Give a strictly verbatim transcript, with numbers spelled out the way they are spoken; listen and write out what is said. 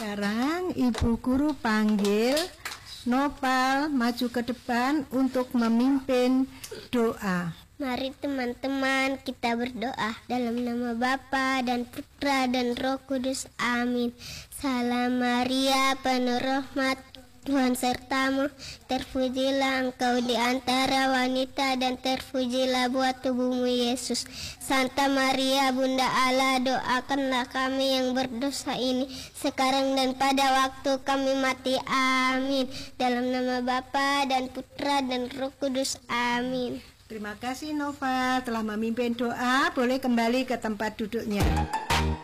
Sekarang Ibu Guru panggil Nopal maju ke depan untuk memimpin doa. Mari teman-teman kita berdoa dalam nama Bapa dan Putra dan Roh Kudus. Amin. Salam Maria, penuh rahmat, Tuhan sertamu, terpujilah engkau di antara wanita dan terpujilah buah tubuhmu Yesus. Santa Maria Bunda Allah, doakanlah kami yang berdosa ini sekarang dan pada waktu kami mati. Amin. Dalam nama Bapa dan Putra dan Roh Kudus. Amin. Terima kasih Nova telah memimpin doa. Boleh kembali ke tempat duduknya.